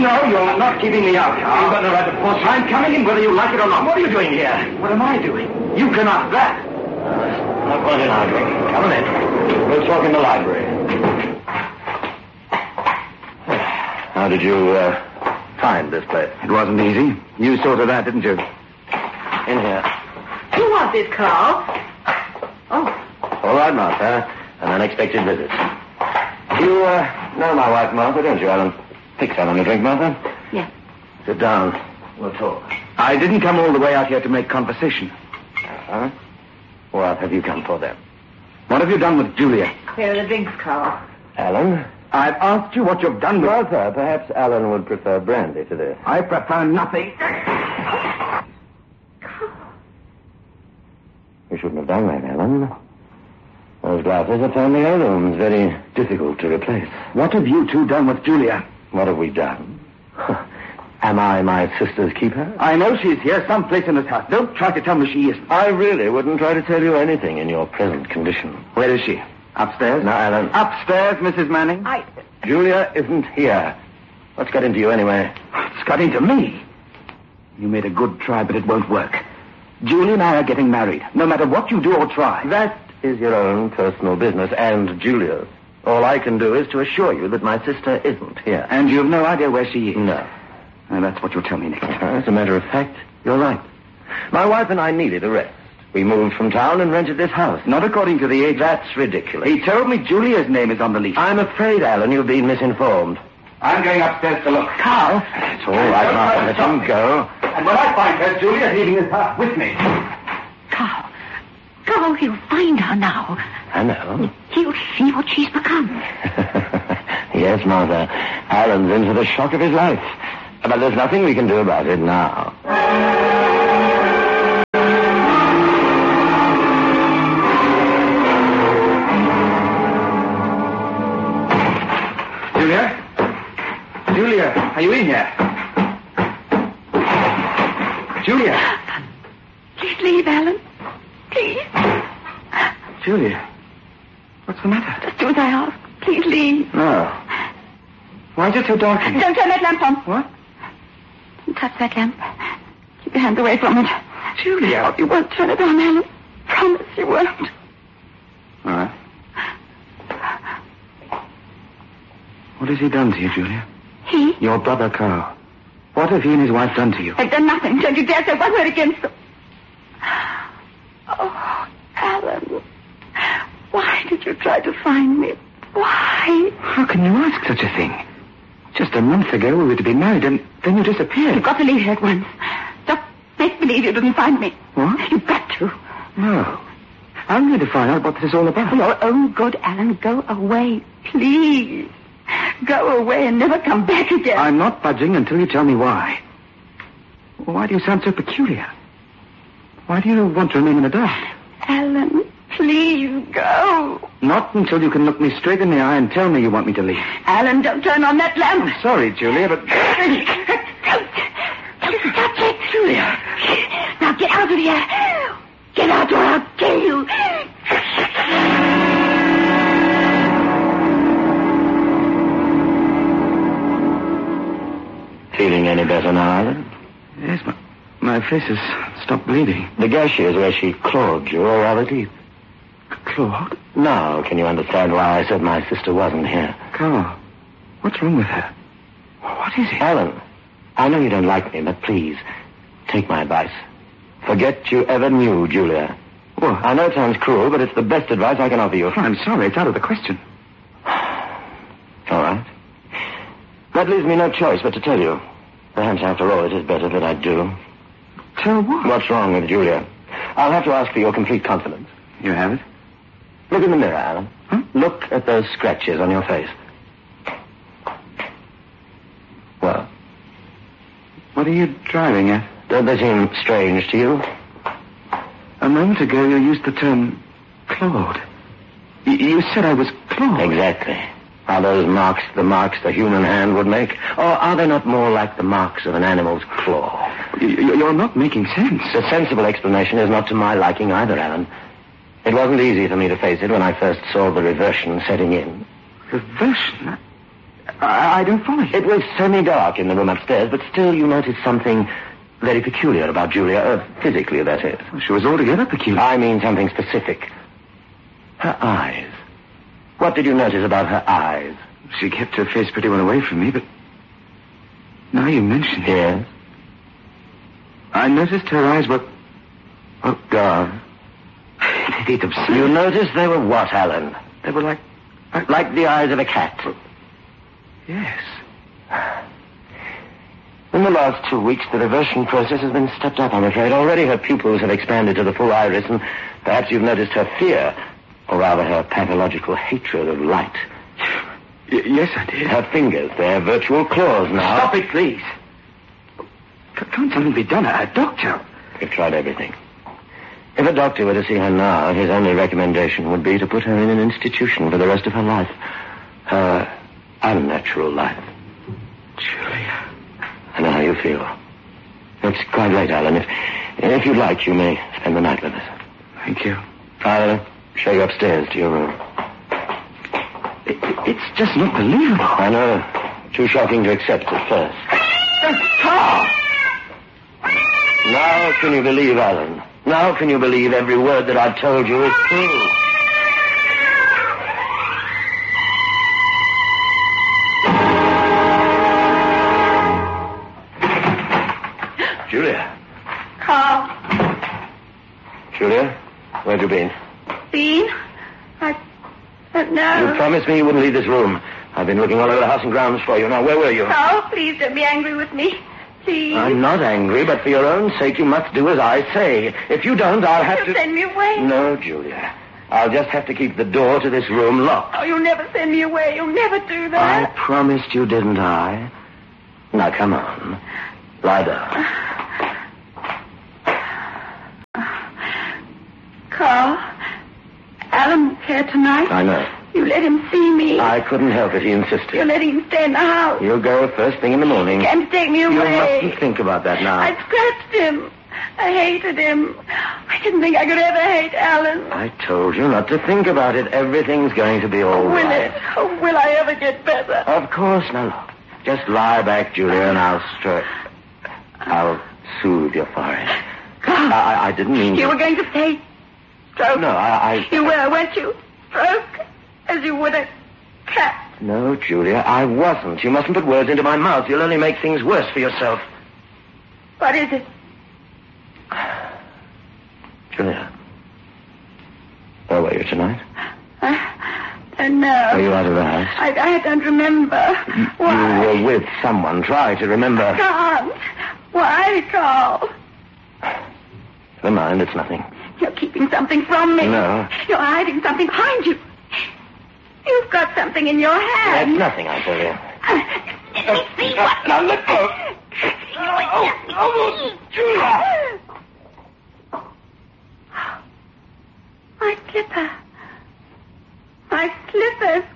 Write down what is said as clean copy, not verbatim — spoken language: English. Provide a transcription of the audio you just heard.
No, you're not keeping me out. You've got no right to force. I'm coming in whether you like it or not. What are you doing here? What am I doing? You can ask that. No point in arguing. Come on in. We'll talk in the library. How did you find this place? It wasn't easy. You sorted that, didn't you? In here. Who was this, Carl? Oh. All right, Martha. An unexpected visit. You know my wife, Martha, don't you, Alan? Fix Alan a drink, Martha. Yes. Sit down. We'll talk. I didn't come all the way out here to make conversation. Uh-huh. What have you come for, then? What have you done with Julia? Here are the drinks, Carl. Alan? I've asked you what you've done with... Martha, perhaps Alan would prefer brandy to this. I prefer nothing. You shouldn't have done that, Alan. Those glasses are family heirlooms, very difficult to replace. What have you two done with Julia? What have we done? Am I my sister's keeper? I know she's here, someplace in this house. Don't try to tell me she isn't. I really wouldn't try to tell you anything in your present condition. Where is she? Upstairs? Now, Alan. Upstairs, Mrs. Manning? Julia isn't here. What's got into you anyway? It's got into me. You made a good try, but it won't work. Julia and I are getting married, no matter what you do or try. That is your own personal business and Julia's. All I can do is to assure you that my sister isn't here. And you've no idea where she is? No. And that's what you'll tell me next. As a matter of fact, you're right. My wife and I needed a rest. We moved from town and rented this house. Not according to the age. That's ridiculous. He told me Julia's name is on the lease. I'm afraid, Alan, you've been misinformed. I'm going upstairs to look. Carl. It's all right, Martha. Let him go. And when I find her, Julia's leaving this house with me. Carl, he'll find her now. I know. He'll see what she's become. Yes, Martha. Alan's in for the shock of his life. But there's nothing we can do about it now. Julia, are you in here? Julia. Please leave, Alan. Please. Julia, what's the matter? Just do as I ask. Please leave. No. Why is it so dark in here? Don't turn that lamp on. What? Don't touch that lamp. Keep your hands away from it. Julia. You won't turn it on, Alan. Promise you won't. All right. What has he done to you, Julia? He? Your brother, Carl. What have he and his wife done to you? They've done nothing. Don't you dare say one word against them. Oh, Alan. Why did you try to find me? Why? How can you ask such a thing? Just a month ago we were to be married, and then you disappeared. You've got to leave here at once. Just make believe you didn't find me. What? You've got to. No. I'm going to find out what this is all about. For your own good, Alan, go away. Please. Go away and never come back again. I'm not budging until you tell me why. Why do you sound so peculiar? Why do you want to remain in the dark? Alan, please go. Not until you can look me straight in the eye and tell me you want me to leave. Alan, don't turn on that lamp. I'm sorry, Julia, but... Don't touch it. Julia. Now get out of here. Get out or I'll kill you. Feeling any better now, Alan? Yes, but my face has stopped bleeding. The gash is where she clawed you, or rather deep. Claude? Now, can you understand why I said my sister wasn't here? Carl, what's wrong with her? What is it? Alan, I know you don't like me, but please, take my advice. Forget you ever knew Julia. What? I know it sounds cruel, but it's the best advice I can offer you. I'm sorry, it's out of the question. All right. That leaves me no choice but to tell you. Perhaps, after all, it is better that I do. Tell what? What's wrong with Julia? I'll have to ask for your complete confidence. You have it? Look in the mirror, Alan. Huh? Look at those scratches on your face. Well? What are you driving at? Don't they seem strange to you? A moment ago you used the term Claude. You said I was Claude. Exactly. Are those marks the marks the human hand would make? Or are they not more like the marks of an animal's claw? You're not making sense. The sensible explanation is not to my liking either, Alan. It wasn't easy for me to face it when I first saw the reversion setting in. Reversion? I don't follow you. It was semi-dark in the room upstairs, but still you noticed something very peculiar about Julia. Physically, that is. She was altogether peculiar. I mean something specific. Her eyes. What did you notice about her eyes? She kept her face pretty well away from me, but now you mention it. Yes? I noticed her eyes were... Oh, God. It's absurd. You noticed they were what, Alan? They were like... Like the eyes of a cat. Yes. In the last 2 weeks, the reversion process has been stepped up, I'm afraid. Already her pupils have expanded to the full iris, and perhaps you've noticed her fear, or rather her pathological hatred of light. Yes, I did. Her fingers, they're virtual claws now. Stop it, please. Can't something be done? A doctor? We've tried everything. If a doctor were to see her now, his only recommendation would be to put her in an institution for the rest of her life. Her unnatural life. Julia. I know how you feel. It's quite late, Alan. If you'd like, you may spend the night with us. Thank you. I'll show you upstairs to your room. It's just not believable. I know. Too shocking to accept at first. Carl! Now can you believe, Alan? Now can you believe every word that I've told you is true? Julia. Carl. Julia, where'd you been? Bean? I don't know. You promised me you wouldn't leave this room. I've been looking all over the house and grounds for you. Now, where were you? Carl, please don't be angry with me. Please. I'm not angry, but for your own sake, you must do as I say. If you don't, I'll have You'll to... send me away. No, Julia. I'll just have to keep the door to this room locked. Oh, you'll never send me away. You'll never do I that. promised you, didn't I? Now, come on. Lie down. Carl, Alan's here tonight. I know. You let him see me. I couldn't help it. He insisted. You're letting him stay in the house. You'll go first thing in the morning. He can't take me away. You mustn't think about that now. I scratched him. I hated him. I didn't think I could ever hate Alan. I told you not to think about it. Everything's going to be all Will right. it? Oh, will I ever get better? Of course. Now, look. Just lie back, Julia, and I'll soothe your forehead. Carl, I didn't mean you to... were going to say stroke. No, I... You were, weren't you? Stroke, as you would a cat. No, Julia, I wasn't. You mustn't put words into my mouth. You'll only make things worse for yourself. What is it? Julia, where were you tonight? I don't know. Were you out of the house? I don't remember. Why? You were with someone. Try to remember. I can't. Why, Carl? Never mind, it's nothing. You're keeping something from me. No. You're hiding something behind you. You've got something in your hand. It's nothing, I tell you. See what? Now, let go. Oh, Julia. My slipper. My slippers.